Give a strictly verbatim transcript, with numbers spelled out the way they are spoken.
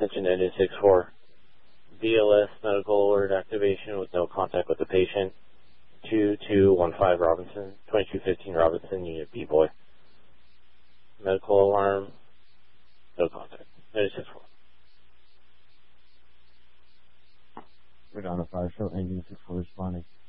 attention to engine six four. B L S medical alert activation with no contact with the patient. two two one five Robinson, twenty-two fifteen Robinson, Unit B-Boy. Medical alarm, no contact. Engine six four. We're on a fire show, engine six four responding.